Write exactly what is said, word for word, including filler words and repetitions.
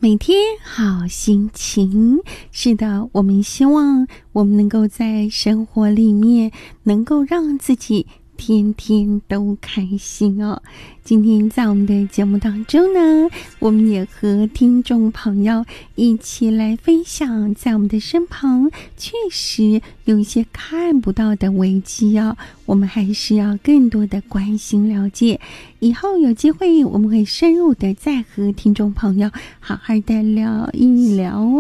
每天好心情。是的，我们希望我们能够在生活里面能够让自己天天都开心哦。今天在我们的节目当中呢，我们也和听众朋友一起来分享，在我们的身旁确实有一些看不到的危机哦，我们还是要更多的关心了解。以后有机会我们会深入的再和听众朋友好好的聊一聊哦。